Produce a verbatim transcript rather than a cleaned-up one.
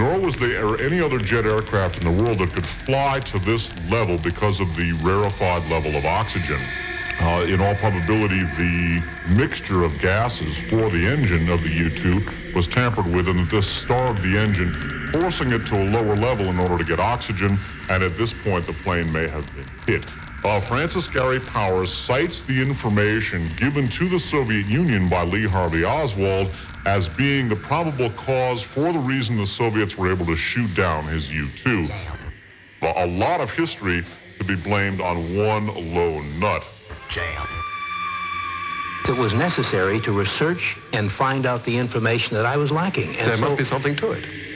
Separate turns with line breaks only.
nor was there any other jet aircraft in the world that could fly to this level because of the rarefied level of oxygen. Uh, in all probability, the mixture of gases for the engine of the U two was tampered with, and this starved the engine, forcing it to a lower level in order to get oxygen, and at this point, the plane may have been hit. Uh, Francis Gary Powers cites the information given to the Soviet Union by Lee Harvey Oswald as being the probable cause for the reason the Soviets were able to shoot down his U two. A lot of history to be blamed on one lone nut.
Jam. It was necessary to research and find out the information that I was lacking. And
there
so,
must be something to it.